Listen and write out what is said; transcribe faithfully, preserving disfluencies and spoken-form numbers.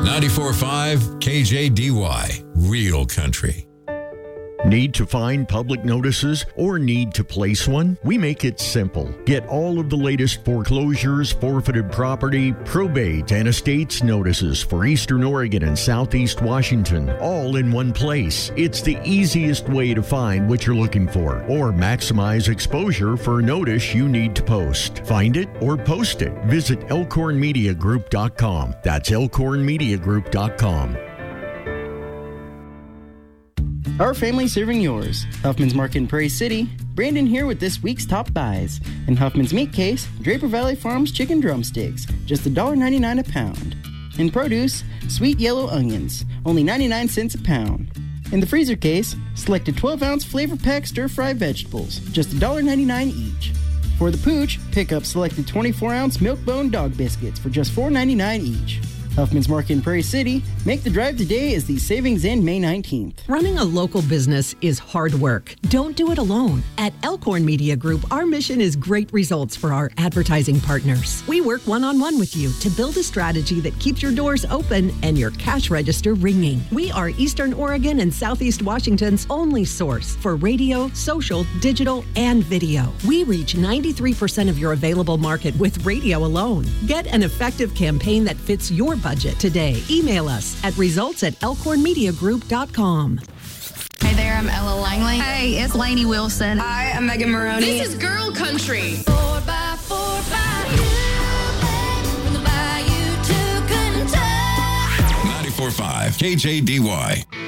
ninety-four point five K J D Y, Real Country. Need to find public notices or need to place one? We make it simple. Get all of the latest foreclosures, forfeited property, probate, and estates notices for Eastern Oregon and Southeast Washington, all in one place. It's the easiest way to find what you're looking for or maximize exposure for a notice you need to post. Find it or post it. Visit elkhorn media group dot com. That's elkhorn media group dot com. Our family serving yours. Huffman's Market in Prairie City. Brandon here with this week's top buys. In Huffman's meat case, Draper Valley Farms chicken drumsticks, just one dollar ninety-nine a pound. In produce, sweet yellow onions, only ninety-nine cents a pound. In the freezer case, selected twelve ounce flavor pack stir-fry vegetables, just one dollar ninety-nine each. For the pooch, pick up selected twenty-four ounce milk bone dog biscuits for just four ninety-nine each. Huffman's Market in Prairie City. Make the drive today as these savings end May nineteenth. Running a local business is hard work. Don't do it alone. At Elkhorn Media Group, our mission is great results for our advertising partners. We work one-on-one with you to build a strategy that keeps your doors open and your cash register ringing. We are Eastern Oregon and Southeast Washington's only source for radio, social, digital, and video. We reach ninety-three percent of your available market with radio alone. Get an effective campaign that fits your budget today. Email us at results at elkhorn media group dot com. Hey there, I'm Ella Langley. Hey, it's Lainey Wilson. Hi, I'm Megan Maroney. This is Girl Country. Four by four by you, from the bayou to Kentucky. ninety-four point five K J D Y.